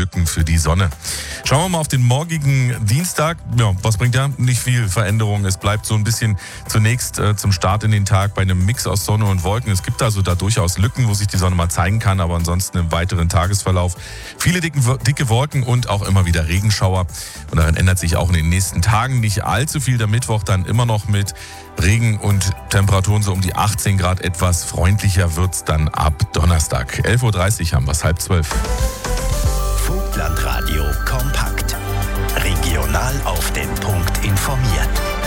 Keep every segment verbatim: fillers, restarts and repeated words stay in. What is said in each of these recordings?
Lücken für die Sonne. Schauen wir mal auf den morgigen Dienstag. Ja, was bringt der? Nicht viel Veränderung. Es bleibt so ein bisschen zunächst äh, zum Start in den Tag bei einem Mix aus Sonne und Wolken. Es gibt also da durchaus Lücken, wo sich die Sonne mal zeigen kann, aber ansonsten im weiteren Tagesverlauf viele dicken, dicke Wolken und auch immer wieder Regenschauer. Und daran ändert sich auch in den nächsten Tagen nicht allzu viel. Der Mittwoch dann immer noch mit Regen und Temperaturen so um die achtzehn Grad. Etwas freundlicher wird's dann ab Donnerstag. elf Uhr dreißig haben wir es, halb zwölf. Vogtlandradio kompakt. Regional auf den Punkt informiert.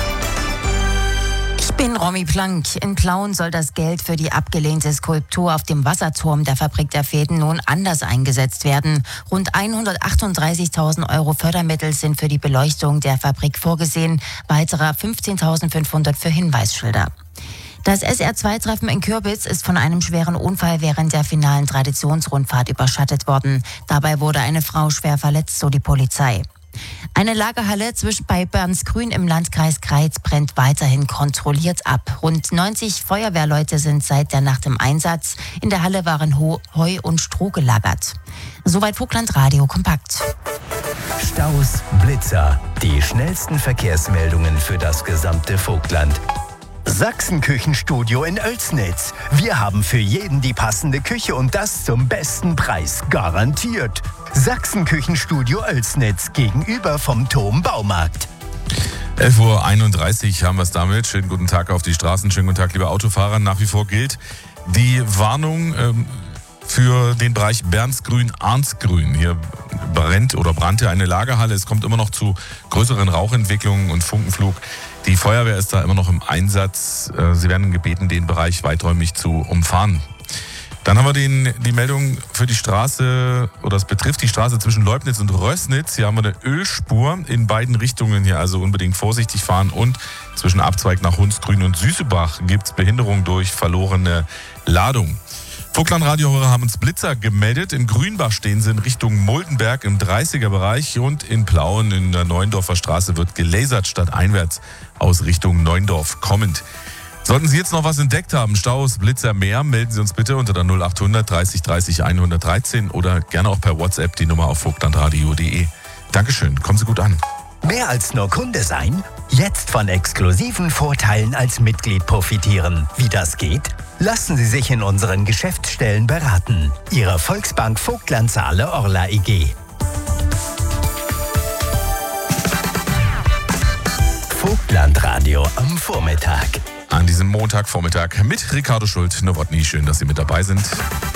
Ich bin Romy Plank. In Plauen soll das Geld für die abgelehnte Skulptur auf dem Wasserturm der Fabrik der Fäden nun anders eingesetzt werden. Rund hundertachtunddreißigtausend Euro Fördermittel sind für die Beleuchtung der Fabrik vorgesehen, weitere fünfzehntausendfünfhundert für Hinweisschilder. Das S R zwei Treffen in Kürbitz ist von einem schweren Unfall während der finalen Traditionsrundfahrt überschattet worden. Dabei wurde eine Frau schwer verletzt, so die Polizei. Eine Lagerhalle zwischen bei Bernsgrün im Landkreis Greiz brennt weiterhin kontrolliert ab. Rund neunzig Feuerwehrleute sind seit der Nacht im Einsatz. In der Halle waren Ho- Heu und Stroh gelagert. Soweit Vogtlandradio kompakt. Staus, Blitzer, die schnellsten Verkehrsmeldungen für das gesamte Vogtland. Sachsenküchenstudio in Oelsnitz. Wir haben für jeden die passende Küche und das zum besten Preis. Garantiert. Sachsenküchenstudio Oelsnitz gegenüber vom Thom Baumarkt. elf Uhr einunddreißig haben wir es damit. Schönen guten Tag auf die Straßen. Schönen guten Tag, liebe Autofahrer. Nach wie vor gilt die Warnung ähm, für den Bereich Bernsgrün-Arnsgrün. Hier brennt oder brannte eine Lagerhalle. Es kommt immer noch zu größeren Rauchentwicklungen und Funkenflug. Die Feuerwehr ist da immer noch im Einsatz. Sie werden gebeten, den Bereich weiträumig zu umfahren. Dann haben wir den, die Meldung für die Straße, oder es betrifft die Straße zwischen Leubnitz und Rößnitz. Hier haben wir eine Ölspur in beiden Richtungen hier, also unbedingt vorsichtig fahren. Und zwischen Abzweig nach Hunsgrün und Süßebach gibt es Behinderung durch verlorene Ladung. Vogtland-Radiohörer haben uns Blitzer gemeldet. In Grünbach stehen sie in Richtung Muldenberg im dreißiger-Bereich und in Plauen in der Neuendorfer Straße wird gelasert statt einwärts aus Richtung Neuendorf kommend. Sollten Sie jetzt noch was entdeckt haben, Staus, Blitzer, mehr, melden Sie uns bitte unter der null achthundert dreißig dreißig hundertdreizehn oder gerne auch per WhatsApp die Nummer auf vogtlandradio punkt de. Dankeschön, kommen Sie gut an. Mehr als nur Kunde sein? Jetzt von exklusiven Vorteilen als Mitglied profitieren. Wie das geht? Lassen Sie sich in unseren Geschäftsstellen beraten. Ihre Volksbank Vogtland-Saale Orla E G. Vogtlandradio am Vormittag. An diesem Montagvormittag mit Ricardo Schult-Nowotny. Schön, dass Sie mit dabei sind.